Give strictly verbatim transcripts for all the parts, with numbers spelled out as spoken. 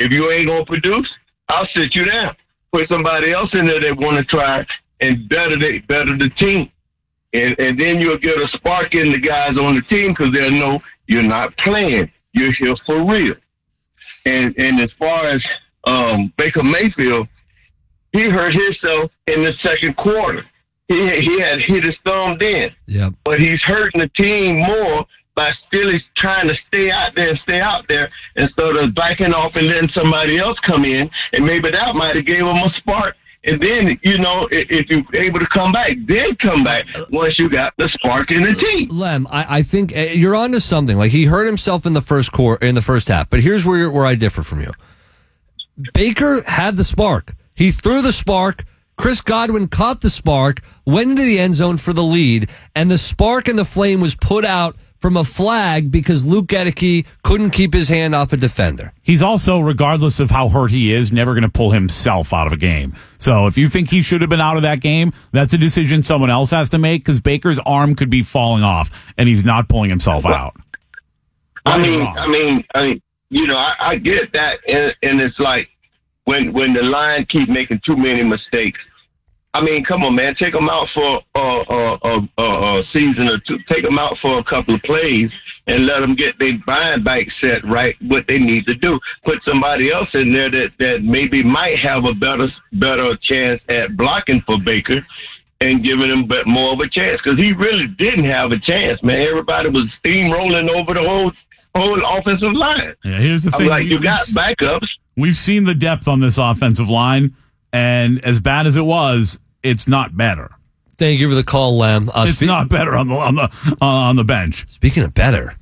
If you ain't going to produce, I'll sit you down. Put somebody else in there that want to try and better the, better the team. And, and then you'll get a spark in the guys on the team because they'll know you're not playing. You're here for real. And and as far as um, Baker Mayfield, he hurt himself in the second quarter. He he had hit his thumb then. Yep. But he's hurting the team more by still he's trying to stay out there and stay out there instead of backing off and letting somebody else come in. And maybe that might have gave him a spark. And then, you know, if you're able to come back, then come back once you got the spark in the team. Lem, I, I think you're onto something. Like, he hurt himself in the first quarter, in the first half. But here's where where I differ from you. Baker had the spark. He threw the spark. Chris Godwin caught the spark, went into the end zone for the lead, and the spark and the flame was put out from a flag because Luke Goedeke couldn't keep his hand off a defender. He's also, regardless of how hurt he is, never going to pull himself out of a game. So if you think he should have been out of that game, that's a decision someone else has to make because Baker's arm could be falling off, and he's not pulling himself out. I mean, I mean, I mean, you know, I, I get that, and, and it's like when when the line keep making too many mistakes. I mean, come on, man. Take them out for a uh, uh, uh, uh, uh, season or two. Take them out for a couple of plays and let them get their buying back set right, what they need to do. Put somebody else in there that, that maybe might have a better better chance at blocking for Baker and giving him more of a chance because he really didn't have a chance, man. Everybody was steamrolling over the whole whole offensive line. Yeah, here's the thing. I'm like, you we've, got backups. We've seen the depth on this offensive line. And as bad as it was, it's not better. Thank you for the call, Lem. Uh, it's spe- not better on the on the uh, on the bench. Speaking of better,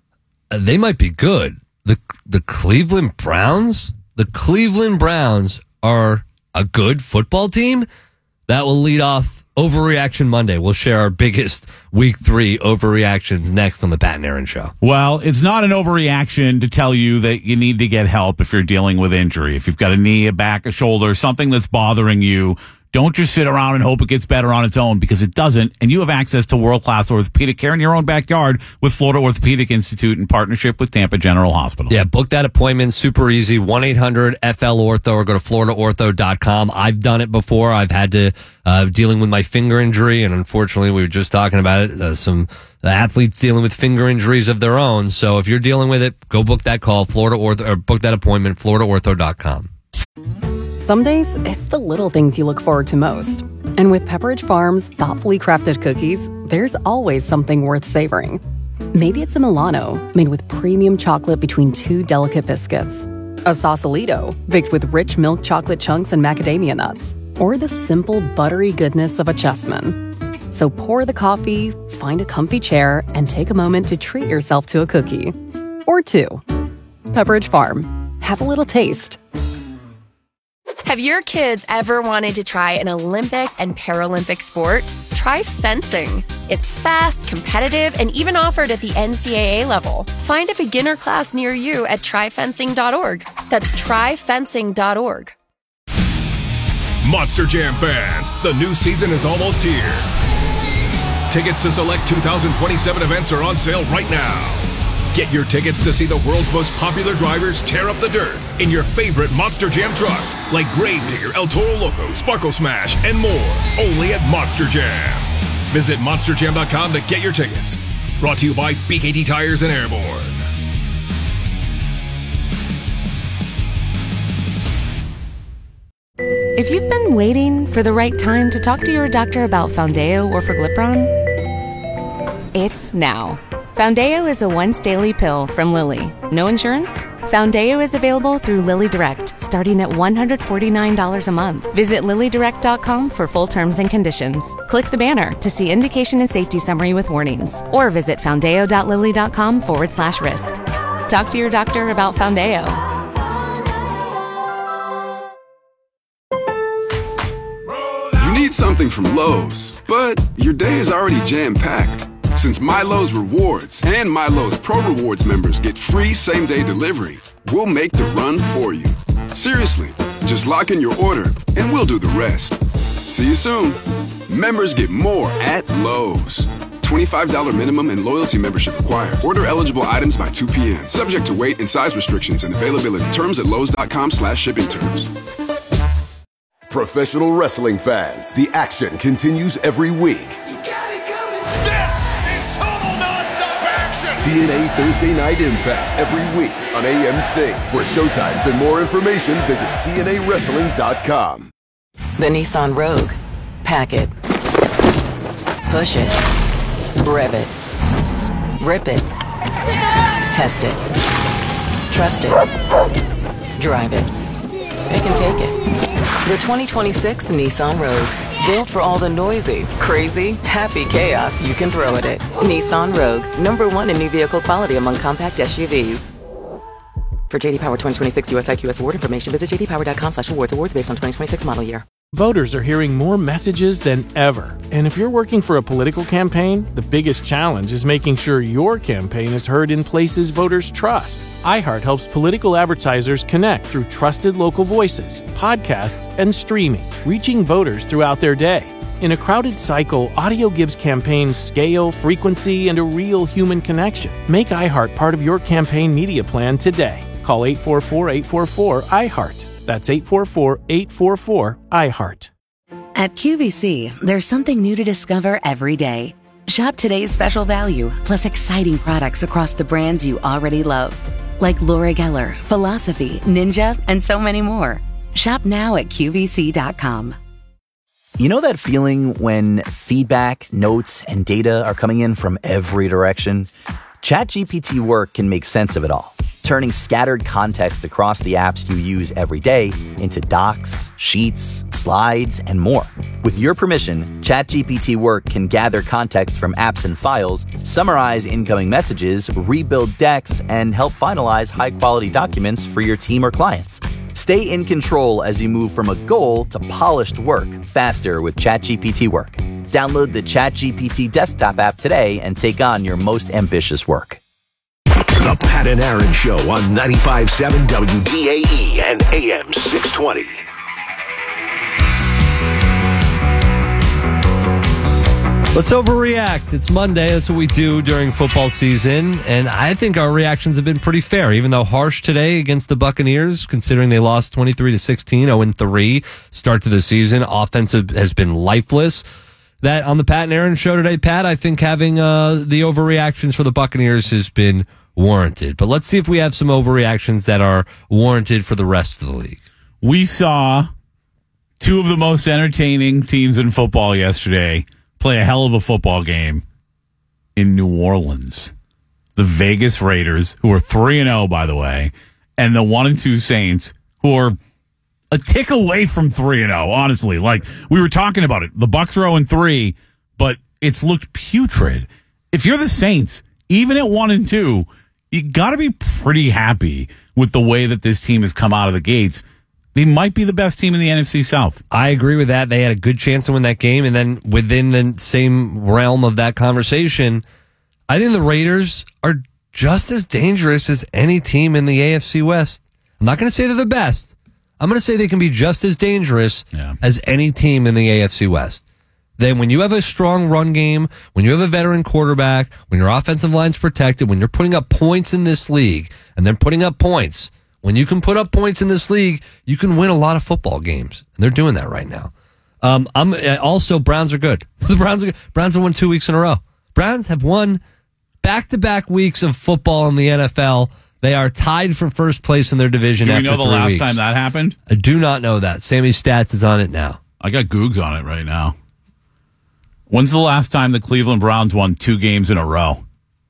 uh, they might be good. The the Cleveland Browns, the Cleveland Browns are a good football team. That will lead off Overreaction Monday. We'll share our biggest week three overreactions next on the Pat and Aaron Show. Well, it's not an overreaction to tell you that you need to get help if you're dealing with injury. If you've got a knee, a back, a shoulder, something that's bothering you, don't just sit around and hope it gets better on its own because it doesn't. And you have access to world-class orthopedic care in your own backyard with Florida Orthopedic Institute in partnership with Tampa General Hospital. Yeah, book that appointment. Super easy. one eight hundred F L ortho or go to florida ortho dot com. I've done it before. I've had to, uh, dealing with my finger injury. And unfortunately, we were just talking about it. Uh, some athletes dealing with finger injuries of their own. So if you're dealing with it, go book that call, Florida Ortho, or book that appointment, florida ortho dot com. Some days, it's the little things you look forward to most. And with Pepperidge Farm's thoughtfully crafted cookies, there's always something worth savoring. Maybe it's a Milano, made with premium chocolate between two delicate biscuits. A Sausalito, baked with rich milk chocolate chunks and macadamia nuts. Or the simple, buttery goodness of a Chessman. So pour the coffee, find a comfy chair, and take a moment to treat yourself to a cookie. Or two. Pepperidge Farm. Have a little taste. Have your kids ever wanted to try an Olympic and Paralympic sport? Try fencing. It's fast, competitive, and even offered at the N C double A level. Find a beginner class near you at try fencing dot org. That's try fencing dot org. Monster Jam fans, the new season is almost here. Tickets to select two thousand twenty-seven events are on sale right now. Get your tickets to see the world's most popular drivers tear up the dirt in your favorite Monster Jam trucks like Gravedigger, El Toro Loco, Sparkle Smash, and more. Only at Monster Jam. Visit monster jam dot com to get your tickets. Brought to you by B K T Tires and Airborne. If you've been waiting for the right time to talk to your doctor about Foundeo or Forglipron, it's now. Foundeo is a once-daily pill from Lilly. No insurance? Foundeo is available through Lilly Direct, starting at one hundred forty-nine dollars a month. Visit lilly direct dot com for full terms and conditions. Click the banner to see indication and safety summary with warnings. Or visit foundeo dot lilly dot com forward slash risk. Talk to your doctor about Foundeo. You need something from Lowe's, but your day is already jam-packed. Since MyLowe's Rewards and MyLowe's Pro Rewards members get free same-day delivery, we'll make the run for you. Seriously, just lock in your order and we'll do the rest. See you soon. Members get more at Lowe's. twenty-five dollars minimum and loyalty membership required. Order eligible items by two p.m. Subject to weight and size restrictions and availability. Terms at Lowe's.com slash shipping terms. Professional wrestling fans, the action continues every week. You got it coming. This is total nonstop action. T N A Thursday Night Impact every week on A M C. For showtimes and more information, visit T N A wrestling dot com. The Nissan Rogue. Pack it. Push it. Rev it. Rip it. Test it. Trust it. Drive it. It can take it. The twenty twenty-six Nissan Rogue. Built for all the noisy, crazy, happy chaos you can throw at it. Nissan Rogue. Number one in new vehicle quality among compact S U Vs. For J D Power twenty twenty-six U S I Q S award information, visit j d power dot com slash awards. Awards based on twenty twenty-six model year. Voters are hearing more messages than ever. And if you're working for a political campaign, the biggest challenge is making sure your campaign is heard in places voters trust. iHeart helps political advertisers connect through trusted local voices, podcasts, and streaming, reaching voters throughout their day. In a crowded cycle, audio gives campaigns scale, frequency, and a real human connection. Make iHeart part of your campaign media plan today. Call eight four four, eight four four, I heart. That's eight four four, eight four four, I heart. At Q V C, there's something new to discover every day. Shop today's special value, plus exciting products across the brands you already love. Like Laura Geller, Philosophy, Ninja, and so many more. Shop now at Q V C dot com. You know that feeling when feedback, notes, and data are coming in from every direction? ChatGPT Work can make sense of it all, turning scattered context across the apps you use every day into docs, sheets, slides, and more. With your permission, ChatGPT Work can gather context from apps and files, summarize incoming messages, rebuild decks, and help finalize high-quality documents for your team or clients. Stay in control as you move from a goal to polished work faster with ChatGPT Work. Download the ChatGPT desktop app today and take on your most ambitious work. The Pat and Aaron Show on ninety-five point seven W D A E and A M six twenty. Let's overreact. It's Monday. That's what we do during football season. And I think our reactions have been pretty fair, even though harsh today against the Buccaneers, considering they lost twenty-three to sixteen, oh and three start to the season. Offensive has been lifeless. That on the Pat and Aaron Show today, Pat, I think having uh, the overreactions for the Buccaneers has been warranted. But let's see if we have some overreactions that are warranted for the rest of the league. We saw two of the most entertaining teams in football yesterday play a hell of a football game in New Orleans. The Vegas Raiders, who are three and oh, by the way, and the one and two Saints, who are a tick away from three and oh, honestly. Like, we were talking about it. The Bucs are oh and three, but it's looked putrid. If you're the Saints, even at one and two, you got to be pretty happy with the way that this team has come out of the gates. They might be the best team in the N F C South. I agree with that. They had a good chance to win that game. And then within the same realm of that conversation, I think the Raiders are just as dangerous as any team in the A F C West. I'm not going to say they're the best. I'm going to say they can be just as dangerous yeah. as any team in the A F C West. Then when you have a strong run game, when you have a veteran quarterback, when your offensive line's protected, when you're putting up points in this league, and they're putting up points, when you can put up points in this league, you can win a lot of football games. And they're doing that right now. Um, I'm also, Browns are good. The Browns are good. Browns have won two weeks in a row. Browns have won back-to-back weeks of football in the N F L. They are tied for first place in their division after three weeks. Do we know the last weeks. time that happened? I do not know that. Sammy Stats is on it now. I got Googs on it right now. When's the last time the Cleveland Browns won two games in a row?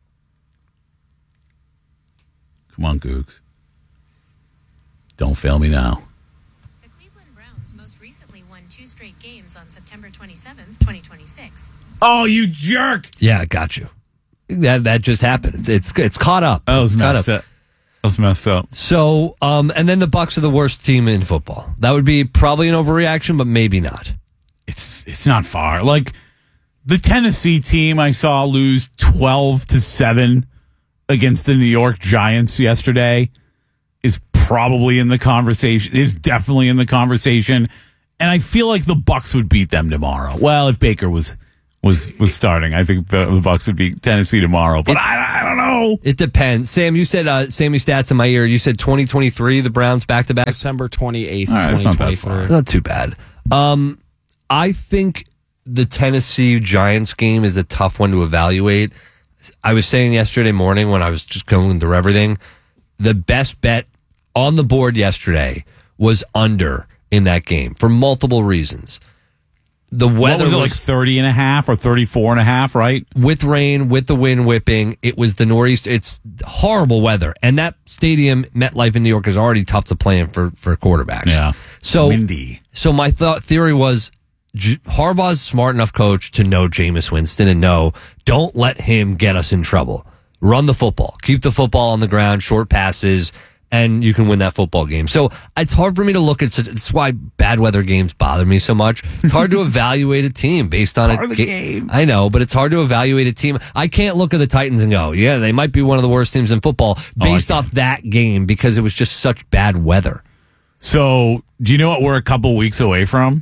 Come on, Googs. Don't fail me now. The Cleveland Browns most recently won two straight games on September twenty-seventh, twenty twenty-six. Oh, you jerk! Yeah, I got you. That that just happened. It's it's, it's caught up. That was it's messed up. That was messed up. So, um, and then the Bucs are the worst team in football. That would be probably an overreaction, but maybe not. It's it's not far. Like the Tennessee team, I saw lose twelve to seven against the New York Giants yesterday. Is probably in the conversation, is definitely in the conversation. And I feel like the Bucs would beat them tomorrow. Well, if Baker was was was starting. I think the, the Bucs would beat Tennessee tomorrow, but it, I, I don't know. It depends. Sam, you said uh, Sammy stats in my ear. You said twenty twenty-three, the Browns back to back. December twenty-eighth, right, twenty twenty-three. Not, not too bad. Um, I think the Tennessee Giants game is a tough one to evaluate. I was saying yesterday morning when I was just going through everything, the best bet on the board yesterday was under in that game for multiple reasons. The weather what was it, was like thirty and a half or thirty-four and a half, right? With rain, with the wind whipping. It was the northeast. It's horrible weather. And that stadium, MetLife in New York, is already tough to play in for, for quarterbacks. Yeah. So, windy. So my thought theory was J- Harbaugh's a smart enough coach to know Jameis Winston and know, don't let him get us in trouble. Run the football. Keep the football on the ground, short passes, and you can win that football game. So it's hard for me to look at such, it's why bad weather games bother me so much. It's hard to evaluate a team based on Part a of the ga- game. I know, but it's hard to evaluate a team. I can't look at the Titans and go, yeah, they might be one of the worst teams in football based oh, off that game because it was just such bad weather. So, do you know what we're a couple weeks away from?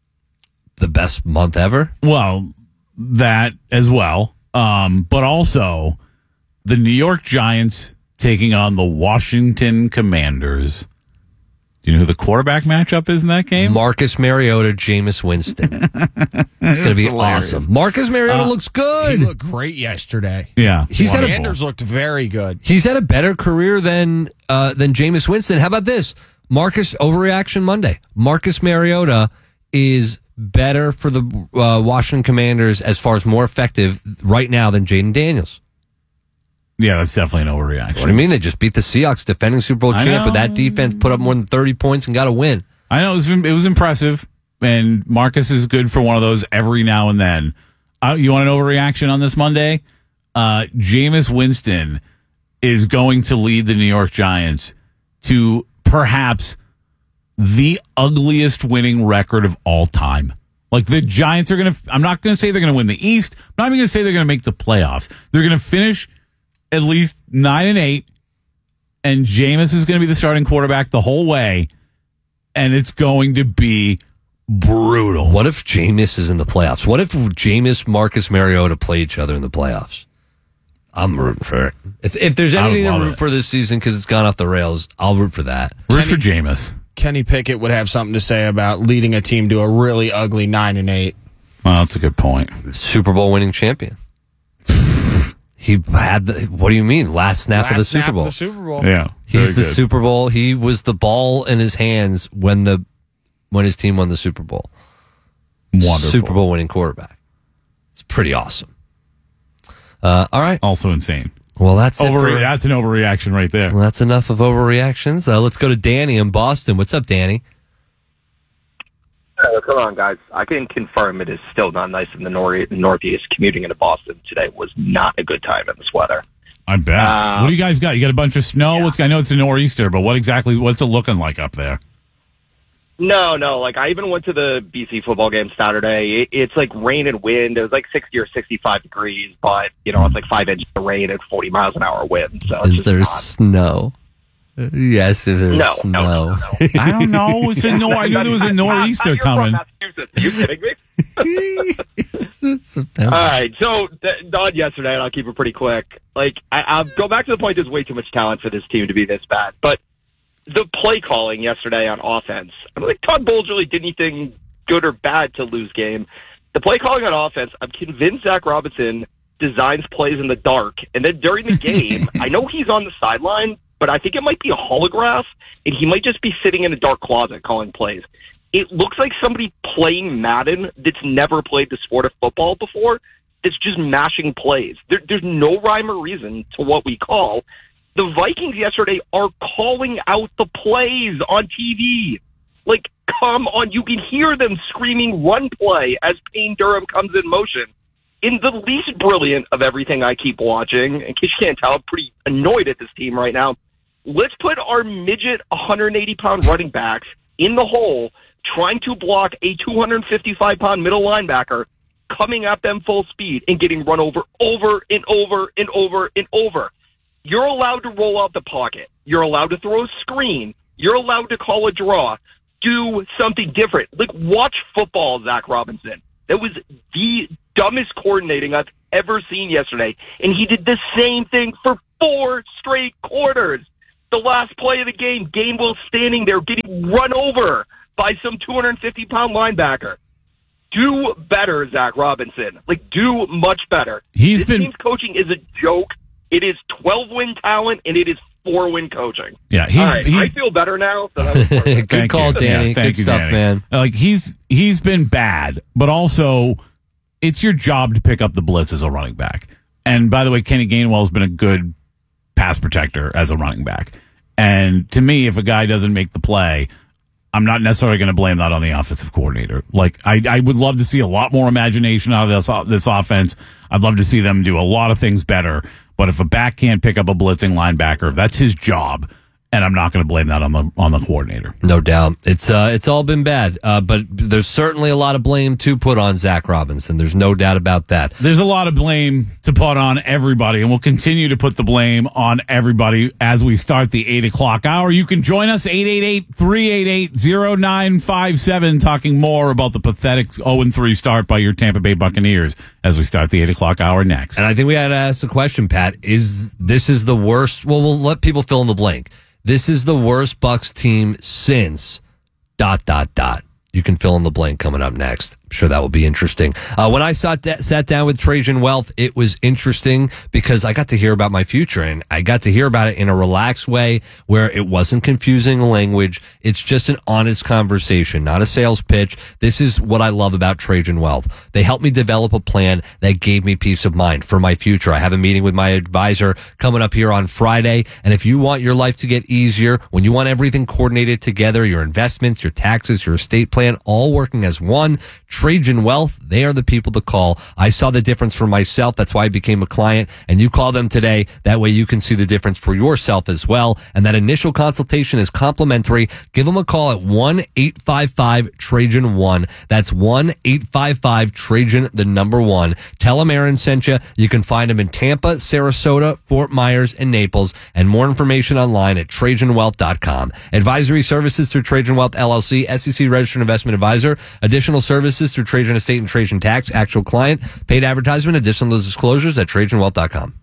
The best month ever? Well, that as well. Um, but also the New York Giants taking on the Washington Commanders. Do you know who the quarterback matchup is in that game? Marcus Mariota, Jameis Winston. It's going to be hilarious. awesome. Marcus Mariota Uh, looks good. He looked great yesterday. Yeah. He's had a, Commanders looked very good. he's had a better career than uh, than Jameis Winston. How about this? Marcus, overreaction Monday. Marcus Mariota is better for the uh, Washington Commanders as far as more effective right now than Jaden Daniels. Yeah, that's definitely an overreaction. What do you mean? They just beat the Seahawks, defending Super Bowl I champ, know. but that defense put up more than thirty points and got a win. I know it was, it was impressive, and Marcus is good for one of those every now and then. Uh, you want an overreaction on this Monday? Uh, Jameis Winston is going to lead the New York Giants to perhaps the ugliest winning record of all time. Like the Giants are going to, I'm not going to say they're going to win the East. I'm not even going to say they're going to make the playoffs. They're going to finish at least nine and eight, and Jameis is going to be the starting quarterback the whole way, and it's going to be brutal. What if Jameis is in the playoffs? What if Jameis, Marcus Mariota play each other in the playoffs? I'm rooting for it. If if there's I would anything to love root it. for this season because it's gone off the rails, I'll root for that. Root for Jameis. Kenny Pickett would have something to say about leading a team to a really ugly nine and eight. Well, that's a good point. Super Bowl winning champion. He had the, what do you mean? Last snap Last of the snap Super Bowl. Of the Super Bowl. Yeah, He's the very good. Super Bowl. He was the ball in his hands when the when his team won the Super Bowl. Wonderful. Super Bowl winning quarterback. It's pretty awesome. Uh, all right. Also insane. Well, that's it Over, for- that's an overreaction right there. Well, that's enough of overreactions. Uh, let's go to Danny in Boston. What's up, Danny? Uh, come on, guys. I can confirm it is still not nice in the nor- Northeast. Commuting into Boston today was not a good time in this weather. I bet. Uh, what do you guys got? You got a bunch of snow? What's I know it's a nor'easter, but what exactly? What's it looking like up there? No, no. Like, I even went to the B C football game Saturday. It, it's like rain and wind. It was like sixty or sixty-five degrees, but, you know, it's like five inches of rain and forty miles an hour wind. So it's Is just there not- snow? Yes, if there's No, snow. no, no, no, no. I don't know. It's a no. I knew there was a nor'easter coming. Massachusetts. Are you kidding me? It's September. All right, so th- on yesterday, and I'll keep it pretty quick. Like, I, I'll go back to the point. There's way too much talent for this team to be this bad. But the play calling yesterday on offense, I don't think Todd Bowles really did anything good or bad to lose game. The play calling on offense, I'm convinced Zach Robinson designs plays in the dark, and then during the game, I know he's on the sideline, but I think it might be a holograph, and he might just be sitting in a dark closet calling plays. It looks like somebody playing Madden that's never played the sport of football before that's just mashing plays. There, there's no rhyme or reason to what we call. The Vikings yesterday are calling out the plays on T V. Like, come on. You can hear them screaming run play as Payne Durham comes in motion. In the least brilliant of everything I keep watching, in case you can't tell, I'm pretty annoyed at this team right now. Let's put our midget one hundred eighty pound running backs in the hole trying to block a two hundred fifty-five pound middle linebacker coming at them full speed and getting run over, over and over and over and over. You're allowed to roll out the pocket. You're allowed to throw a screen. You're allowed to call a draw. Do something different. Like, watch football, Zach Robinson. That was the dumbest coordinating I've ever seen yesterday. And he did the same thing for four straight quarters. The last play of the game, Gainwell standing there getting run over by some two hundred fifty pound linebacker. Do better, Zach Robinson. Like, do much better. He's this been team's coaching is a joke. It is twelve-win talent, and it is four-win coaching. Yeah, he's, All right, he's I feel better now. Than I was Good Thank call, you. Danny. Yeah, thank Good you, stuff, Danny. man. Like he's he's been bad, but also it's your job to pick up the blitz as a running back. And by the way, Kenny Gainwell's been a good pass protector as a running back. And to me, if a guy doesn't make the play, I'm not necessarily going to blame that on the offensive coordinator. Like, I, I would love to see a lot more imagination out of this, this offense. I'd love to see them do a lot of things better. But if a back can't pick up a blitzing linebacker, that's his job. And I'm not going to blame that on the on the coordinator. No doubt. It's uh, it's all been bad. Uh, but there's certainly a lot of blame to put on Zach Robinson. There's no doubt about that. There's a lot of blame to put on everybody, and we'll continue to put the blame on everybody as we start the eight o'clock hour. You can join us, eight eight eight, three eight eight, zero nine five seven, talking more about the pathetic oh and three start by your Tampa Bay Buccaneers as we start the eight o'clock hour next. And I think we had to ask the question, Pat, is this is the worst? Well, we'll let people fill in the blank. This is the worst Bucs team since dot, dot, dot. You can fill in the blank coming up next. I'm sure that will be interesting. Uh, when I sat, da- sat down with Trajan Wealth, it was interesting because I got to hear about my future, and I got to hear about it in a relaxed way where it wasn't confusing language. It's just an honest conversation, not a sales pitch. This is what I love about Trajan Wealth. They helped me develop a plan that gave me peace of mind for my future. I have a meeting with my advisor coming up here on Friday, and if you want your life to get easier, when you want everything coordinated together, your investments, your taxes, your estate plan, all working as one, Trajan Wealth, they are the people to call. I saw the difference for myself. That's why I became a client. And you call them today. That way you can see the difference for yourself as well. And that initial consultation is complimentary. Give them a call at one eight five five Trajan one. That's one eight five five Trajan, the number one. Tell them Aaron sent you. You can find them in Tampa, Sarasota, Fort Myers, and Naples. And more information online at Trajan Wealth dot com. Advisory services through Trajan Wealth L L C, S E C registered investment advisor. Additional services through Trajan Estate and Trajan Tax. Actual client. Paid advertisement. Additional disclosures at Trajan Wealth dot com.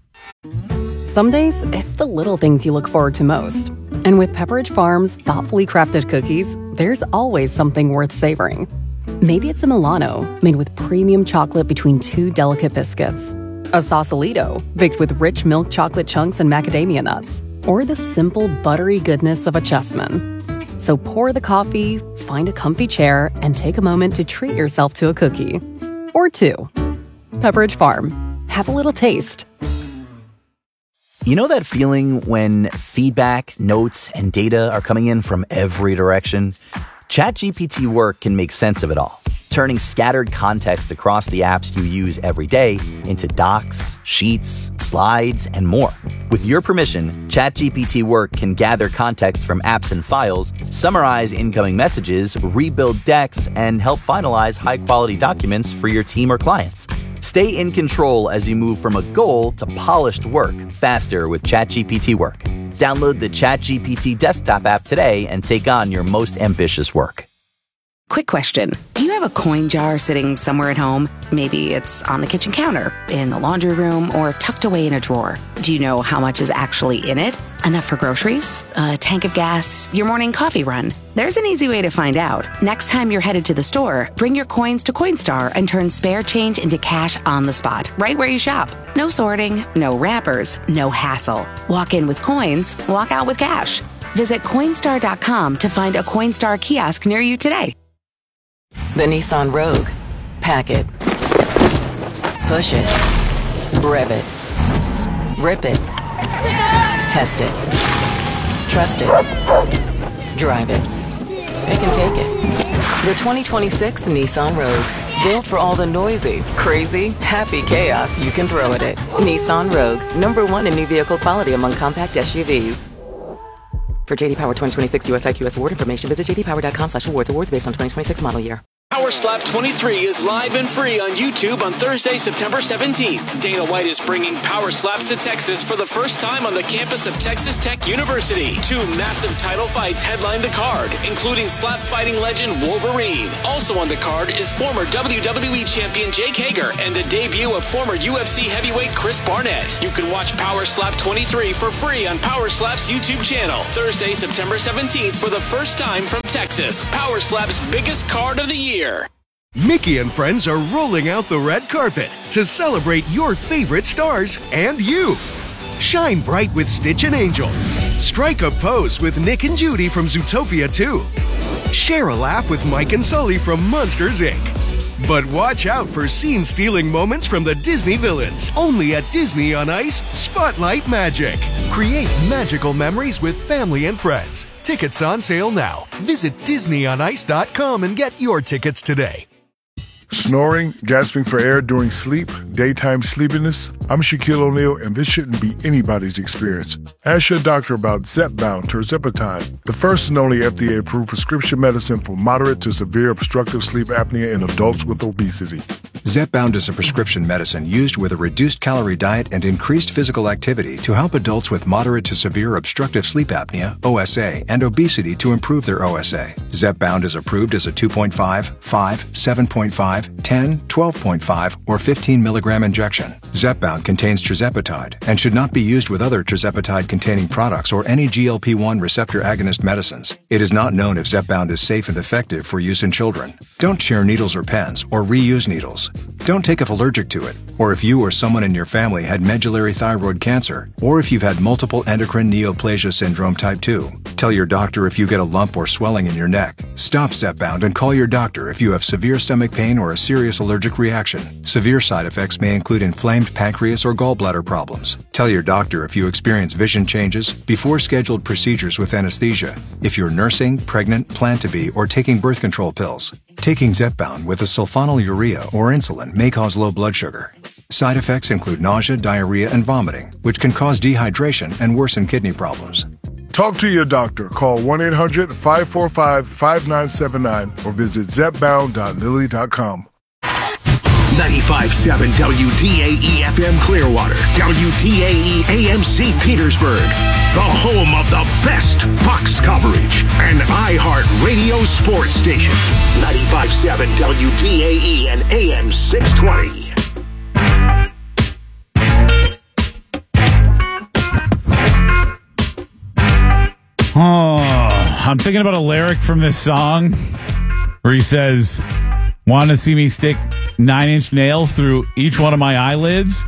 Some days, it's the little things you look forward to most. And with Pepperidge Farm's thoughtfully crafted cookies, there's always something worth savoring. Maybe it's a Milano, made with premium chocolate between two delicate biscuits. A Sausalito, baked with rich milk chocolate chunks and macadamia nuts. Or the simple, buttery goodness of a Chessman. So pour the coffee, find a comfy chair, and take a moment to treat yourself to a cookie. Or two. Pepperidge Farm. Have a little taste. You know that feeling when feedback, notes, and data are coming in from every direction? ChatGPT Work can make sense of it all, turning scattered context across the apps you use every day into docs, sheets, slides, and more. With your permission, ChatGPT Work can gather context from apps and files, summarize incoming messages, rebuild decks, and help finalize high-quality documents for your team or clients. Stay in control as you move from a goal to polished work faster with ChatGPT Work. Download the ChatGPT desktop app today and take on your most ambitious work. Quick question. Do you have a coin jar sitting somewhere at home? Maybe it's on the kitchen counter, in the laundry room, or tucked away in a drawer. Do you know how much is actually in it? Enough for groceries? A tank of gas? Your morning coffee run? There's an easy way to find out. Next time you're headed to the store, bring your coins to Coinstar and turn spare change into cash on the spot, right where you shop. No sorting, no wrappers, no hassle. Walk in with coins, walk out with cash. Visit Coinstar dot com to find a Coinstar kiosk near you today. The Nissan Rogue. Pack it. Push it. Rev it. Rip it. Test it. Trust it. Drive it. Pick and take it. The twenty twenty-six Nissan Rogue. Built for all the noisy, crazy, happy chaos you can throw at it. Nissan Rogue. Number one in new vehicle quality among compact S U Vs. For J D Power twenty twenty-six U S I Q S award information, visit j d power dot com slash awards. Awards based on twenty twenty-six model year. Power Slap twenty-three is live and free on YouTube on Thursday, September seventeenth. Dana White is bringing Power Slaps to Texas for the first time on the campus of Texas Tech University. Two massive title fights headline the card, including slap fighting legend Wolverine. Also on the card is former W W E champion Jake Hager and the debut of former U F C heavyweight Chris Barnett. You can watch Power Slap twenty-three for free on Power Slap's YouTube channel. Thursday, September seventeenth for the first time from Texas. Power Slap's biggest card of the year. Mickey and friends are rolling out the red carpet to celebrate your favorite stars and you. Shine bright with Stitch and Angel. Strike a pose with Nick and Judy from Zootopia two. Share a laugh with Mike and Sully from Monsters, Incorporated. But watch out for scene-stealing moments from the Disney villains. Only at Disney on Ice, Spotlight Magic. Create magical memories with family and friends. Tickets on sale now. Visit Disney on Ice dot com and get your tickets today. Snoring, gasping for air during sleep, daytime sleepiness? I'm Shaquille O'Neal, and this shouldn't be anybody's experience. Ask your doctor about Zepbound tirzepatide, the first and only F D A-approved prescription medicine for moderate to severe obstructive sleep apnea in adults with obesity. Zepbound is a prescription medicine used with a reduced-calorie diet and increased physical activity to help adults with moderate to severe obstructive sleep apnea, O S A, and obesity to improve their O S A. Zepbound is approved as a two point five, five, seven point five, ten, twelve point five, or fifteen milligram injection. Zepbound contains tirzepatide and should not be used with other tirzepatide-containing products or any G L P one receptor agonist medicines. It is not known if Zepbound is safe and effective for use in children. Don't share needles or pens or reuse needles. Don't take if allergic to it, or if you or someone in your family had medullary thyroid cancer, or if you've had multiple endocrine neoplasia syndrome type two. Tell your doctor if you get a lump or swelling in your neck. Stop Zepbound and call your doctor if you have severe stomach pain or a serious allergic reaction. Severe side effects may include inflamed pancreas or gallbladder problems. Tell your doctor if you experience vision changes before scheduled procedures with anesthesia, if you're nursing, pregnant, plan to be, or taking birth control pills. Taking Zepbound with a sulfonylurea or insulin may cause low blood sugar. Side effects include nausea, diarrhea, and vomiting, which can cause dehydration and worsen kidney problems. Talk to your doctor. Call one eight hundred, five four five, five nine seven nine or visit zepbound dot lilly dot com. ninety-five point seven W T A E F M Clearwater, W T A E A M Saint Petersburg, the home of the best Bucs coverage, and iHeart Radio sports station. ninety-five point seven W T A E and A M six twenty. Oh, I'm thinking about a lyric from this song where he says, "Want to see me stick nine-inch nails through each one of my eyelids?"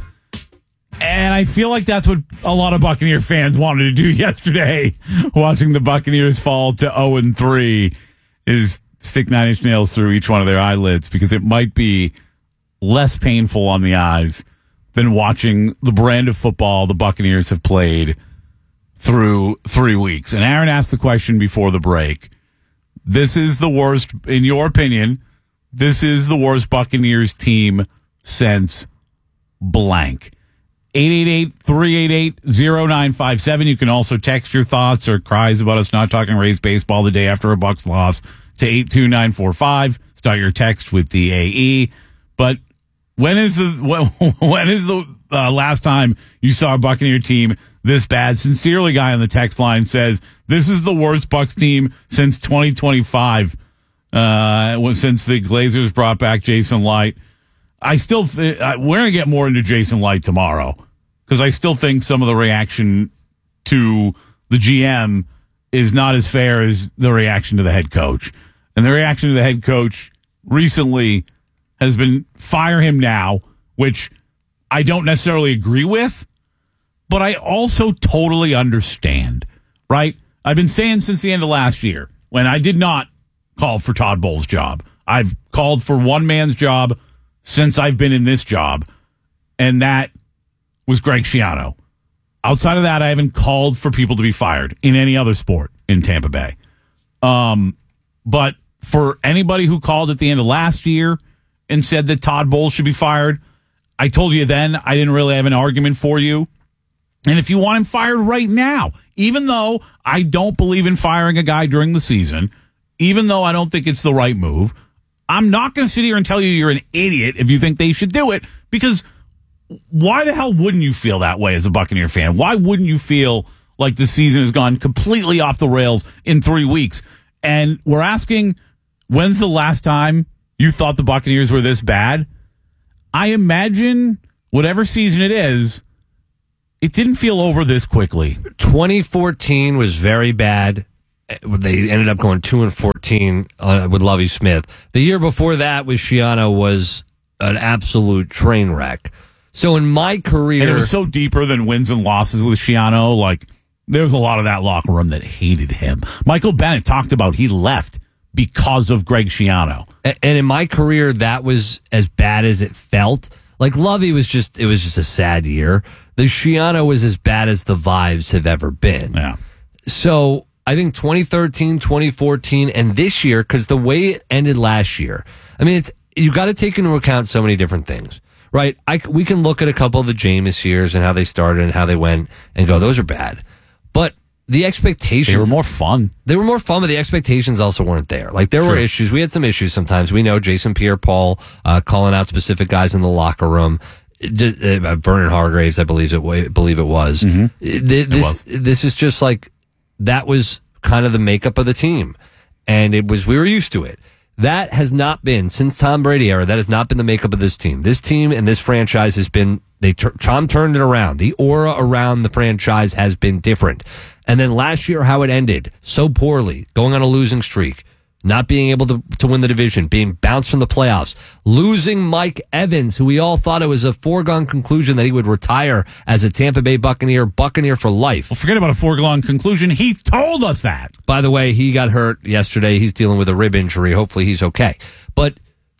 And I feel like that's what a lot of Buccaneer fans wanted to do yesterday, watching the Buccaneers fall to oh and three, is stick nine-inch nails through each one of their eyelids, because it might be less painful on the eyes than watching the brand of football the Buccaneers have played through three weeks. And Aaron asked the question before the break. This is the worst, in your opinion, this is the worst Buccaneers team since blank. eight eight eight, three eight eight, zero nine five seven. You can also text your thoughts or cries about us not talking Rays baseball the day after a Bucs loss to eight two nine four five. Start your text with the A E. But when is the when, when is the uh, last time you saw a Buccaneer team this bad? Sincerely, guy on the text line says this is the worst Bucs team since twenty twenty-five. Uh, since the Glazers brought back Jason Light. I still th- we're gonna get more into Jason Light tomorrow, because I still think some of the reaction to the G M is not as fair as the reaction to the head coach. And the reaction to the head coach recently has been fire him now, which I don't necessarily agree with, but I also totally understand, right? I've been saying since the end of last year, when I did not call for Todd Bowles' job. I've called for one man's job since I've been in this job, and that was Greg Schiano. Outside of that, I haven't called for people to be fired in any other sport in Tampa Bay. Um, but for anybody who called at the end of last year and said that Todd Bowles should be fired, I told you then I didn't really have an argument for you. And if you want him fired right now, even though I don't believe in firing a guy during the season, even though I don't think it's the right move, I'm not going to sit here and tell you you're an idiot if you think they should do it, because why the hell wouldn't you feel that way as a Buccaneer fan? Why wouldn't you feel like the season has gone completely off the rails in three weeks? And we're asking, when's the last time you thought the Buccaneers were this bad? I imagine whatever season it is, it didn't feel over this quickly. twenty fourteen was very bad. They ended up going two and fourteen uh, with Lovie Smith. The year before that with Schiano was an absolute train wreck. So in my career, and it was so deeper than wins and losses with Schiano. Like, there was a lot of that locker room that hated him. Michael Bennett talked about he left because of Greg Schiano. And in my career, that was as bad as it felt. Like, Lovey was just, it was just a sad year. The Schiano was as bad as the vibes have ever been. Yeah. So I think twenty thirteen, twenty fourteen, and this year, because the way it ended last year, I mean, it's, you got to take into account so many different things, right? I, we can look at a couple of the Jameis years and how they started and how they went and go, those are bad. But the expectations, they were more fun. They were more fun, but the expectations also weren't there. Like, there were issues. We had some issues sometimes. We know Jason Pierre-Paul uh, calling out specific guys in the locker room. Just, uh, Vernon Hargraves, I believe it, believe it was. Mm-hmm. This, it was. This is just like, that was kind of the makeup of the team. And it was, we were used to it. That has not been, since Tom Brady era, that has not been the makeup of this team. This team and this franchise has been, they Tom turned it around. The aura around the franchise has been different. And then last year, how it ended so poorly, going on a losing streak, not being able to, to win the division, being bounced from the playoffs, losing Mike Evans, who we all thought it was a foregone conclusion that he would retire as a Tampa Bay Buccaneer, Buccaneer for life. Well, forget about a foregone conclusion. He told us that. By the way, he got hurt yesterday. He's dealing with a rib injury. Hopefully he's okay. But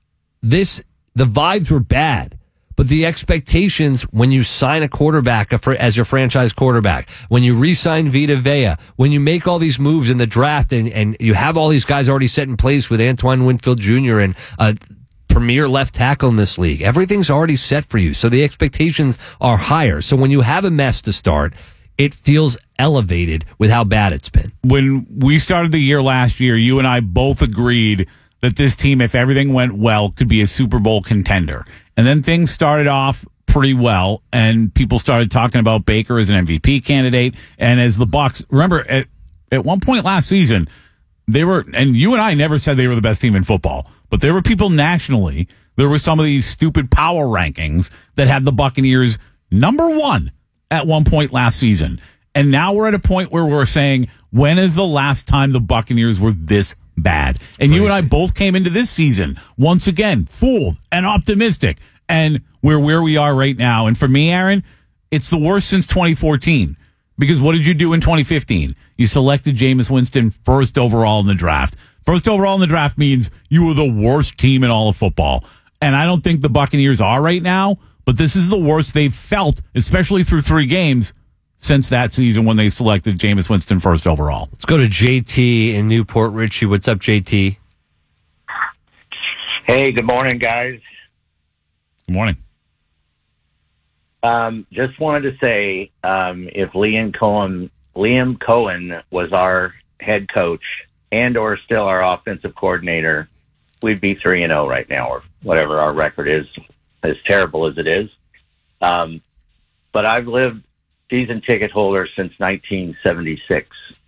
this, the vibes were bad. But the expectations when you sign a quarterback as your franchise quarterback, when you re-sign Vita Vea, when you make all these moves in the draft and, and you have all these guys already set in place with Antoine Winfield Junior and a premier left tackle in this league, everything's already set for you. So the expectations are higher. So when you have a mess to start, it feels elevated with how bad it's been. When we started the year last year, you and I both agreed that this team, if everything went well, could be a Super Bowl contender. And then things started off pretty well, and people started talking about Baker as an M V P candidate. And as the Bucs, remember, at, at one point last season, they were, and you and I never said they were the best team in football, but there were people nationally, there were some of these stupid power rankings that had the Buccaneers number one at one point last season. And now we're at a point where we're saying, when is the last time the Buccaneers were this bad? And Crazy. You and I both came into this season, once again, fooled and optimistic. And we're where we are right now. And for me, Aaron, it's the worst since twenty fourteen. Because what did you do in twenty fifteen? You selected Jameis Winston first overall in the draft. First overall in the draft means you were the worst team in all of football. And I don't think the Buccaneers are right now, but this is the worst they've felt, especially through three games, since that season when they selected Jameis Winston first overall. Let's go to J T in Newport Richie. What's up, J T? Hey, good morning, guys. Good morning. Um, just wanted to say, um, if Liam Cohen, Liam Cohen was our head coach and or still our offensive coordinator, we'd be three and zero right now, or whatever our record is, as terrible as it is. Um, but I've lived season ticket holder since nineteen seventy-six.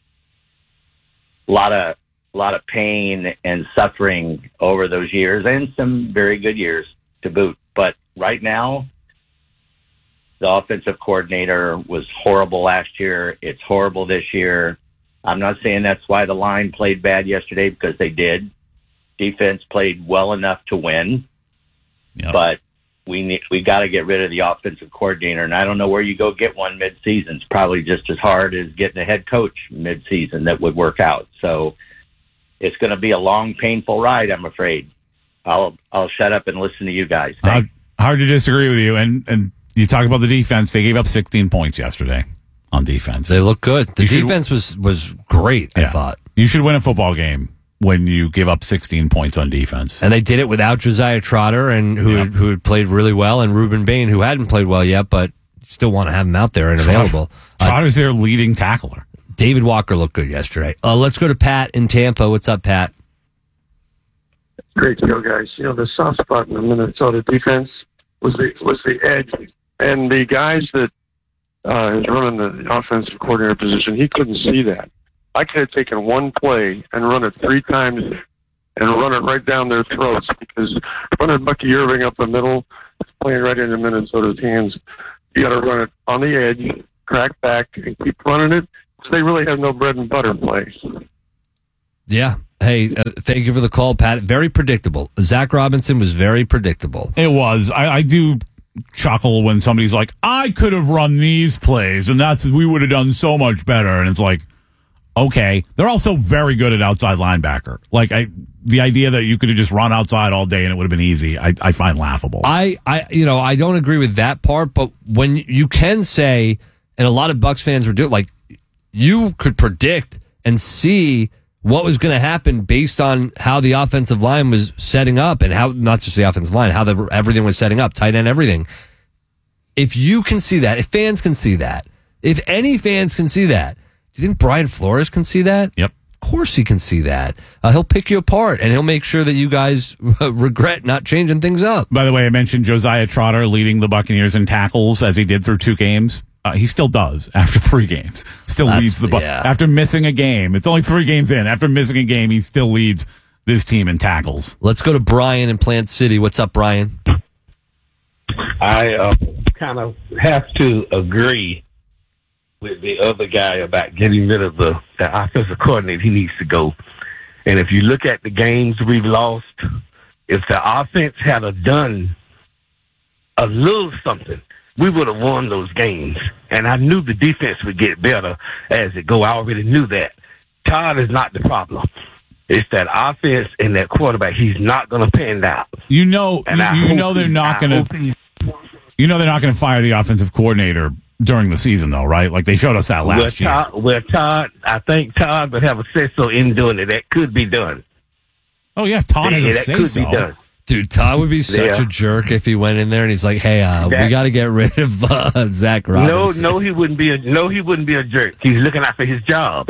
A lot of, a lot of pain and suffering over those years, and some very good years to boot. But right now, the offensive coordinator was horrible last year. It's horrible this year. I'm not saying that's why the line played bad yesterday, because they did. Defense played well enough to win, yep. but we need, we got to get rid of the offensive coordinator. And I don't know where you go get one mid-season. It's probably just as hard as getting a head coach mid-season that would work out. So it's going to be a long, painful ride, I'm afraid. I'll I'll shut up and listen to you guys. Uh, hard to disagree with you. And and you talk about the defense. They gave up sixteen points yesterday on defense. They look good. The You defense was, was great, I Yeah. thought. You should win a football game when you give up sixteen points on defense. And they did it without Josiah Trotter, and who had, who had played really well, and Reuben Bain, who hadn't played well yet, but still want to have him out there and available. Trotter's their leading tackler. David Walker looked good yesterday. Uh, let's go to Pat in Tampa. What's up, Pat? Great to go, guys. You know, the soft spot in the Minnesota defense was the was the edge, and the guys that uh, is running the offensive coordinator position, he couldn't see that. I could have taken one play and run it three times and run it right down their throats, because running Bucky Irving up the middle, it's playing right into Minnesota's hands. You got to run it on the edge, crack back, and keep running it. So they really have no bread and butter plays. Yeah. Hey, uh, thank you for the call, Pat. Very predictable. Zach Robinson was very predictable. It was. I, I do chuckle when somebody's like, I could have run these plays, and that's we would have done so much better. And it's like, okay. They're also very good at outside linebacker. Like, I, the idea that you could have just run outside all day and it would have been easy, I, I find laughable. I, I, you know, I don't agree with that part, but when you can say, and a lot of Bucs fans were doing, like, you could predict and see what was going to happen based on how the offensive line was setting up, and how, not just the offensive line, how the, everything was setting up, tight end, everything. If you can see that, if fans can see that, if any fans can see that, do you think Brian Flores can see that? Yep. Of course he can see that. Uh, he'll pick you apart, and he'll make sure that you guys regret not changing things up. By the way, I mentioned Josiah Trotter leading the Buccaneers in tackles as he did through two games. Uh, he still does after three games. Still That's, leads the Bucs yeah. after missing a game. It's only three games in. After missing a game, he still leads this team in tackles. Let's go to Brian in Plant City. What's up, Brian? I uh, kind of have to agree with the other guy about getting rid of the, the offensive coordinator. He needs to go. And if you look at the games we've lost, if the offense had a done a little something, we would have won those games. And I knew the defense would get better as it go. I already knew that. Todd is not the problem. It's that offense and that quarterback. He's not going to pan out. You know, and you, you know they're not going to. You know they're not going to fire the offensive coordinator during the season, though, right? Like they showed us that last well, year. Todd, well, Todd, I think Todd would have a say so in doing it. That could be done. Oh yeah, Todd has yeah, a that say could so. Be done. Dude, Todd would be such yeah. a jerk if he went in there and he's like, "Hey, uh, that, we got to get rid of uh, Zach Robinson." No, no, he wouldn't be a no, he wouldn't be a jerk. He's looking out for his job,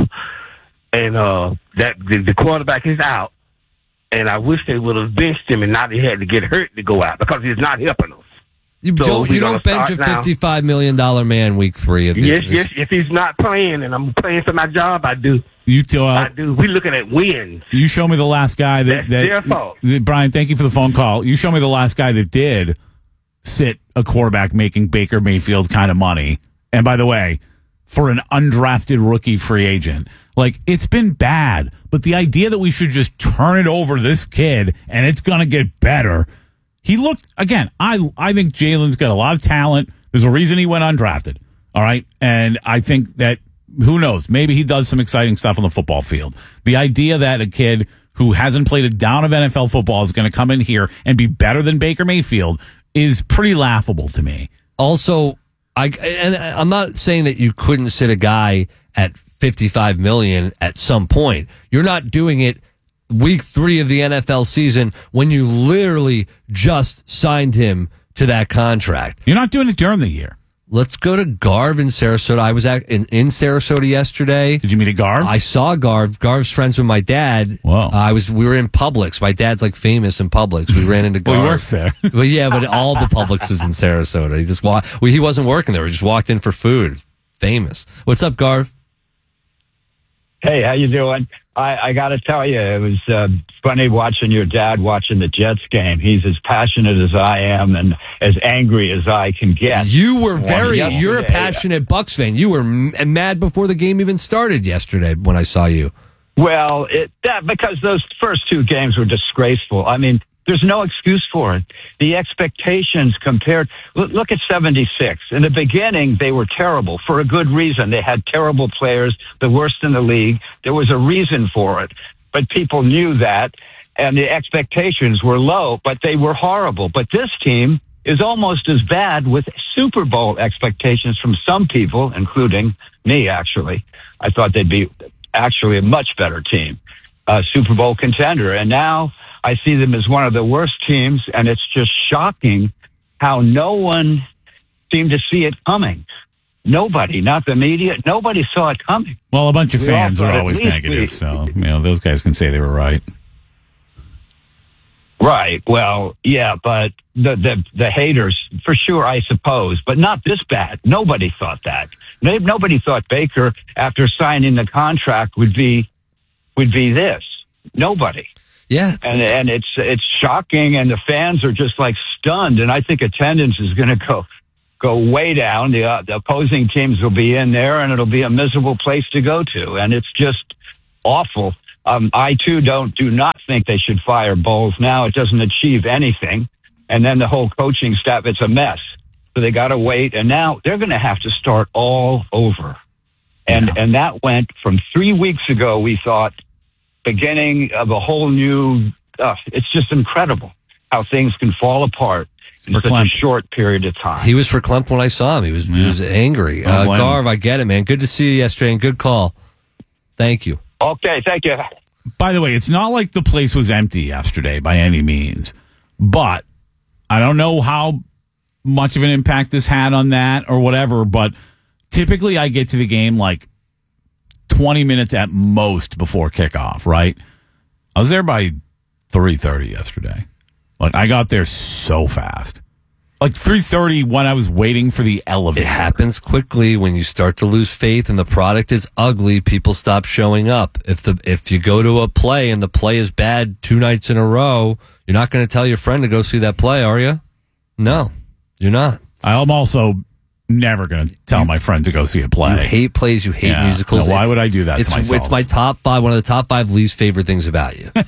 and uh, that the, the quarterback is out. And I wish they would have benched him, and not he had to get hurt to go out because he's not helping us. You so don't, you don't bench a fifty-five million dollars man week three of the Yes, yes. If he's not playing, and I'm playing for my job, I do. You too. Uh, I do. We're looking at wins. You show me the last guy that. That's that their fault. That, Brian, thank you for the phone call. You show me the last guy that did sit a quarterback making Baker Mayfield kind of money. And by the way, for an undrafted rookie free agent, like it's been bad. But the idea that we should just turn it over to this kid and it's going to get better. He looked, again, I I think Jalen's got a lot of talent. There's a reason he went undrafted. All right. And I think that, who knows, maybe he does some exciting stuff on the football field. The idea that a kid who hasn't played a down of N F L football is going to come in here and be better than Baker Mayfield is pretty laughable to me. Also, I and I'm not saying that you couldn't sit a guy at fifty-five million dollars at some point. You're not doing it week three of the N F L season when you literally just signed him to that contract. You're not doing it during the year. Let's go to Garv in Sarasota. I was at, in, in Sarasota yesterday. Did you meet a Garv? I saw Garv. Garv's friends with my dad. Wow. Uh, I was. We were in Publix. My dad's like famous in Publix. We ran into Garv. Well, he works there. Well, yeah, but all the Publix is in Sarasota. He just walked. Well, he wasn't working there. He just walked in for food. Famous. What's up, Garv? Hey, how you doing? I, I got to tell you, it was uh, funny watching your dad watching the Jets game. He's as passionate as I am and as angry as I can get. You were very, yesterday. you're a passionate Bucs fan. You were m- mad before the game even started yesterday when I saw you. Well, it, that, because those first two games were disgraceful. I mean, there's no excuse for it. The expectations compared, look, look at seventy-six. In the beginning, they were terrible for a good reason. They had terrible players, the worst in the league. There was a reason for it, but people knew that, and the expectations were low, but they were horrible. But this team is almost as bad with Super Bowl expectations from some people, including me, actually. I thought they'd be actually a much better team, a Super Bowl contender. And now I see them as one of the worst teams, and it's just shocking how no one seemed to see it coming. Nobody, not the media, nobody saw it coming. Well, a bunch of We fans all are thought at always least negative, we- so you know those guys can say they were right. Right. Well, yeah, but the, the the haters, for sure, I suppose, but not this bad. Nobody thought that. No- Nobody thought Baker, after signing the contract, would be would be this. Nobody. Yeah. And and it's it's shocking, and the fans are just like stunned. And I think attendance is going to go go way down. The, uh, the opposing teams will be in there, and it'll be a miserable place to go to. And it's just awful. Um, I too don't do not think they should fire Bowles now. It doesn't achieve anything, and then the whole coaching staff, it's a mess. So they got to wait, and now they're going to have to start all over. And yeah. and that went from three weeks ago. We thought beginning of a whole new. Uh, it's just incredible how things can fall apart in such a short period of time. He was verklempt when I saw him. He was yeah. he was angry. Uh, Garv, I get it, man. Good to see you yesterday, and good call. Thank you. Okay, thank you. By the way, it's not like the place was empty yesterday by any means, but I don't know how much of an impact this had on that or whatever, but typically I get to the game like twenty minutes at most before kickoff, right? I was there by three thirty yesterday. Like, I got there so fast. Like three thirty when I was waiting for the elevator. It happens quickly when you start to lose faith and the product is ugly. People stop showing up. If the if you go to a play and the play is bad two nights in a row, you're not going to tell your friend to go see that play, are you? No, you're not. I'm also never going to tell my friend to go see a play. You hate plays. You hate Yeah. musicals. Now, why It's- would I do that to it's, myself? It's my top five, one of the top five least favorite things about you.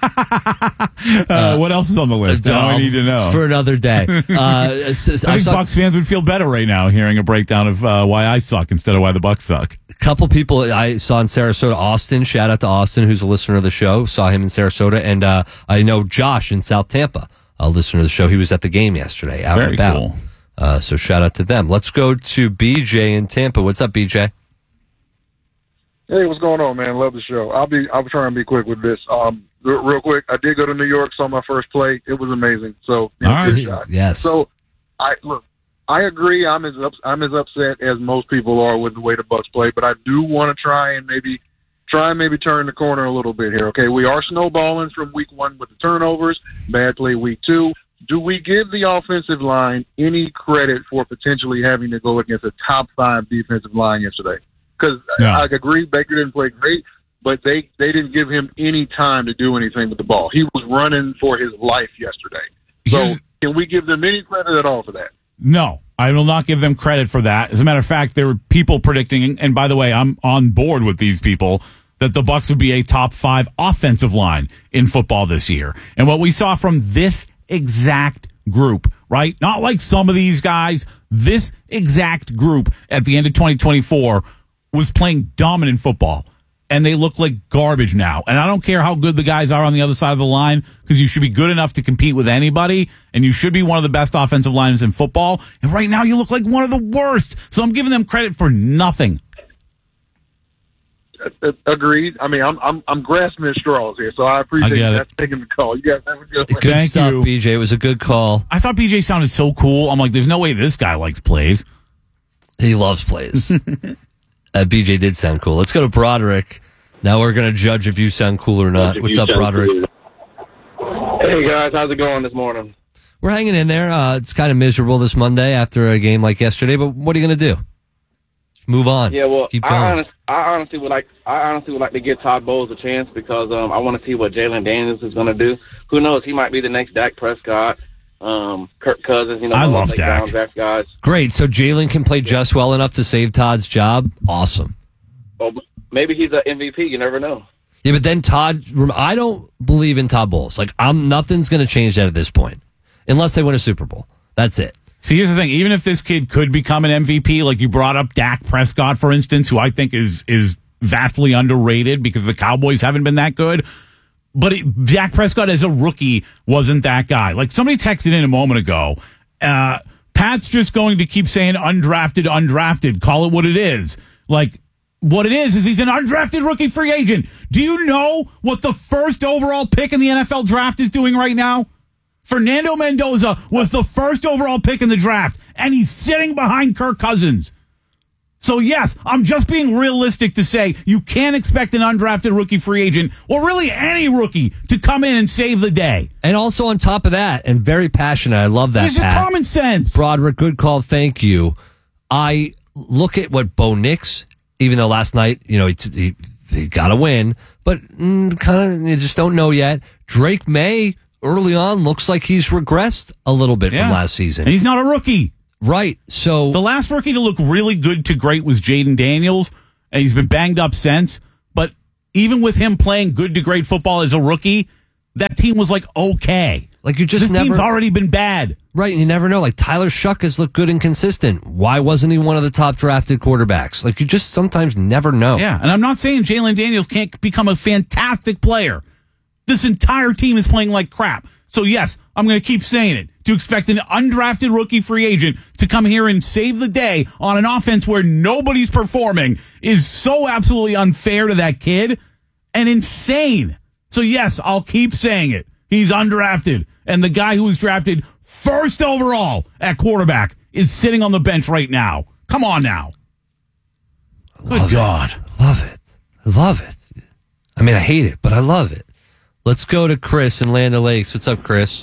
uh, what else is on the list? Now I need to know. It's for another day. Uh, it's- it's- I think saw- Bucks fans would feel better right now hearing a breakdown of uh, why I suck instead of why the Bucks suck. A couple people I saw in Sarasota, Austin. Shout out to Austin, who's a listener of the show. Saw him in Sarasota, and uh, I know Josh in South Tampa, a listener of the show. He was at the game yesterday, out Very and about. cool. Uh, so shout out to them. Let's go to B J in Tampa. What's up, B J? Hey, what's going on, man? Love the show. I'll be I'll try and be quick with this. Um, real, real quick, I did go to New York, saw my first play. It was amazing. So, you know, All good right. shot. Yes. So, I look. I agree. I'm as ups, I'm as upset as most people are with the way the Bucks play, but I do want to try and maybe try and maybe turn the corner a little bit here. Okay, we are snowballing from week one with the turnovers, bad play week two. Do we give the offensive line any credit for potentially having to go against a top five defensive line yesterday? Because No. I agree, Baker didn't play great, but they, they didn't give him any time to do anything with the ball. He was running for his life yesterday. So Here's- can we give them any credit at all for that? No, I will not give them credit for that. As a matter of fact, there were people predicting, and by the way, I'm on board with these people, that the Bucks would be a top five offensive line in football this year. And what we saw from this exact group, right? Not like some of these guys, this exact group at the end of twenty twenty-four was playing dominant football. And they look like garbage now. And I don't care how good the guys are on the other side of the line, because you should be good enough to compete with anybody, and you should be one of the best offensive lines in football. And right now you look like one of the worst. So I'm giving them credit for nothing. Uh, Agreed. I mean, I'm I'm I'm grasping at straws here, so I appreciate I get you it. taking the call. You guys have a good one. Good Thank stuff, you. B J. It was a good call. I thought B J sounded so cool. I'm like, there's no way this guy likes plays. He loves plays. uh, B J did sound cool. Let's go to Broderick. Now we're going to judge if you sound cool or not. What's up, Broderick? Hey guys, how's it going this morning? We're hanging in there. Uh, it's kind of miserable this Monday after a game like yesterday, but what are you going to do? Just move on. Yeah, well, Keep I, going. honest, I honestly would like, I honestly would like to give Todd Bowles a chance because um, I want to see what Jalen Daniels is going to do. Who knows? He might be the next Dak Prescott, um, Kirk Cousins. You know, I those love late Dak. round draft guys. Great. So Jalen can play just well enough to save Todd's job. Awesome. Well, maybe he's an M V P. You never know. Yeah, but then Todd, I don't believe in Todd Bowles. Like, I'm nothing's going to change that at this point, unless they win a Super Bowl. That's it. See, here's the thing. Even if this kid could become an M V P, like you brought up Dak Prescott, for instance, who I think is is vastly underrated because the Cowboys haven't been that good. But it, Dak Prescott as a rookie wasn't that guy. Like somebody texted in a moment ago, uh, Pat's just going to keep saying undrafted, undrafted. Call it what it is. Like, what it is is he's an undrafted rookie free agent. Do you know what the first overall pick in the N F L draft is doing right now? Fernando Mendoza was the first overall pick in the draft, and he's sitting behind Kirk Cousins. So, yes, I'm just being realistic to say you can't expect an undrafted rookie free agent, or really any rookie, to come in and save the day. And also on top of that, and very passionate, I love that, This is Pat. common sense. Broderick, good call, thank you. I look at what Bo Nix, even though last night, you know, he, he, he got a win, but mm, kind of, you just don't know yet. Drake May, early on, looks like he's regressed a little bit Yeah. from last season. And he's not a rookie. Right. So the last rookie to look really good to great was Jaden Daniels, and he's been banged up since. But even with him playing good to great football as a rookie, that team was like okay. Like you just this never, team's already been bad. Right, you never know. Like Tyler Shuck has looked good and consistent. Why wasn't he one of the top drafted quarterbacks? Like you just sometimes never know. Yeah, and I'm not saying Jalen Daniels can't become a fantastic player. This entire team is playing like crap. So yes, I'm going to keep saying it. To expect an undrafted rookie free agent to come here and save the day on an offense where nobody's performing is so absolutely unfair to that kid and insane. So yes, I'll keep saying it. He's undrafted. And the guy who was drafted first overall at quarterback is sitting on the bench right now. Come on now. Good God. Love it. I love it. I mean, I hate it, but I love it. Let's go to Chris in Land O'Lakes. What's up, Chris?